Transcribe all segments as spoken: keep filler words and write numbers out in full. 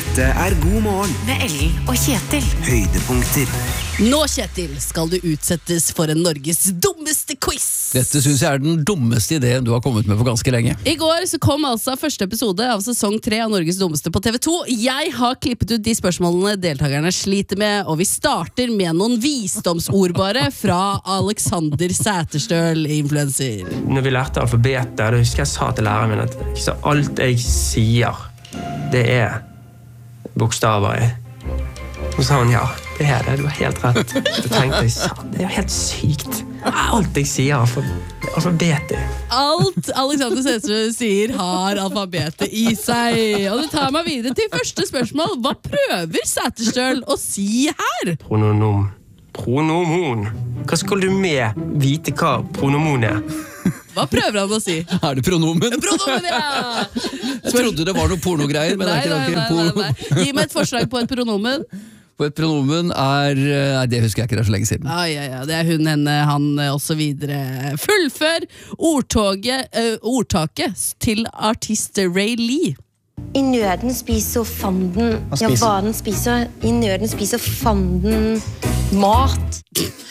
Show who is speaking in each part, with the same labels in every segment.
Speaker 1: Dette er God morgen
Speaker 2: med Ellen og Kjetil.
Speaker 1: Høydepunkter.
Speaker 3: Nå, Kjetil, skal du utsettes for en Norges dummeste quiz.
Speaker 4: Dette synes jeg er den dummeste ideen du har kommet med for ganske lenge.
Speaker 3: I går så kom altså første episode av sesong tre av Norges dummeste på T V to. Jeg har klippet ut de spørsmålene deltakerne sliter med, og vi starter med noen visdomsordbare fra Alexander Sæterstøl, influencer.
Speaker 5: Når vi lærte alfabetet, da husker jeg sa til læreren min at så alt jeg sier, det er bokstaver i. Og så sa hun, ja, det er det, du har helt rett. Så tenkte jeg, det er jo helt sykt. Alt jeg sier er alfabetet.
Speaker 3: Alt Alexander Sæterstøl sier har alfabetet i seg. Og det tar meg videre til første spørsmål. Hva prøver Sæterstøl å si her?
Speaker 5: Prononom. Pronomon. Hva skal du med vite hva pronomon er?
Speaker 3: Hva prøver han å si?
Speaker 4: Er det pronomen?
Speaker 3: Pronomen, ja!
Speaker 4: Jeg trodde det var noe pornogreier, men
Speaker 3: Nei,
Speaker 4: det er
Speaker 3: nei,
Speaker 4: ikke
Speaker 3: nei,
Speaker 4: noe
Speaker 3: nei, nei. Gi meg et forslag på et pronomen.
Speaker 4: På et pronomen er... Nei, det husker jeg ikke, det er så lenge siden.
Speaker 3: Ja, ja, ja, det er hun, henne, han og så videre. Fullfør ordtoget, uh, ordtaket til artist Ray Lee.
Speaker 6: I nøden spiser fanden. Ja, hva den spiser. I nøden spiser fanden mat.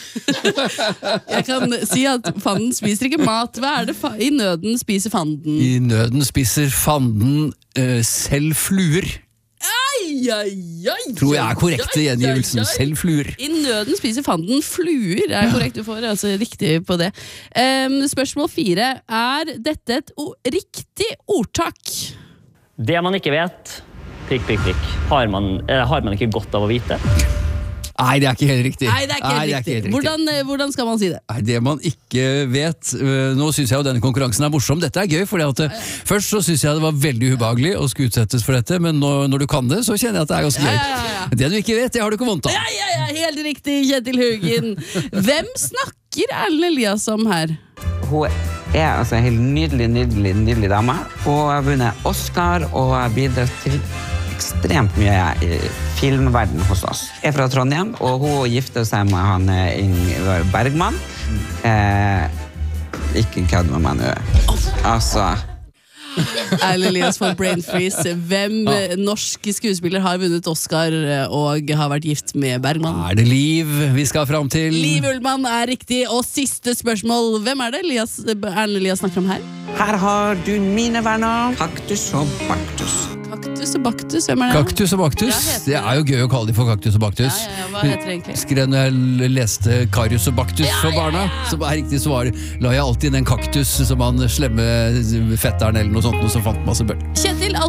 Speaker 3: Jeg kan si at fanden spiser ikke mat. Hva er det fa- i nøden spiser fanden?
Speaker 4: I nøden spiser fanden uh, selv fluer.
Speaker 3: Ai, ai, ai,
Speaker 4: Tror jeg er korrekt i gjengivelsen. Selv fluer.
Speaker 3: I nøden spiser fanden fluer. Er korrekt, du får altså riktig på det. Um, spørsmål fire. Er dette et o- riktig ordtak?
Speaker 7: Det man ikke vet, prikk, prikk, prikk, har man, eh, har man ikke godt av å vite.
Speaker 4: Nei, det er ikke helt riktig.
Speaker 3: Nei, det er ikke helt
Speaker 4: Nei, det er
Speaker 3: riktig.
Speaker 4: helt riktig.
Speaker 3: Hvordan, eh, hvordan skal man si det?
Speaker 4: Nei, det man ikke vet øh, Nå synes jeg jo denne konkurransen er morsom. Dette er gøy, fordi at øh, først så synes jeg det var veldig ubehagelig å skulle utsettes for dette, men når, når du kan det, så kjenner jeg at det er ganske gøy.
Speaker 3: Ja, ja, ja.
Speaker 4: Det du ikke vet, det har du ikke vondt av.
Speaker 3: Ja, ja, ja, helt riktig, Kjetil Haugen. Hvem snakker Erlend Elias om her?
Speaker 8: Hun er altså en helt nydelig, nydelig, nydelig dame. Hun har vunnet Oscar og har bidratt til ekstremt mye i filmverden hos oss. Jeg er fra Trondheim, og hun gifter seg med han Ingvar Bergman. Eh, ikke kødd med meg nå. Altså...
Speaker 3: Erlend Elias får brain freeze. Hvem eh, norsk skuespiller har vunnet Oscar eh, og har vært gift med Bergman?
Speaker 4: Er det Liv vi skal fram til?
Speaker 3: Liv Ullmann er riktig, og siste spørsmål. Hvem er det Elias, Erlend Elias snakker om her?
Speaker 8: Her har du mine venner, Kaktus og Baktus.
Speaker 3: Kaktus og Baktus, hvem er det?
Speaker 4: Kaktus og Baktus.
Speaker 3: Ja, heter
Speaker 4: Det er jo gøy å kalle dem for Kaktus og Baktus.
Speaker 3: Ja, ja, ja, hva heter det egentlig?
Speaker 4: Skrev når jeg leste Karius og Baktus
Speaker 3: Ja,
Speaker 4: for
Speaker 3: ja,
Speaker 4: barna,
Speaker 3: ja.
Speaker 4: som er riktig svar, la jeg alltid inn en kaktus som han slemme fetteren eller noe sånt, og så fant masse bøll.
Speaker 3: Kjetil,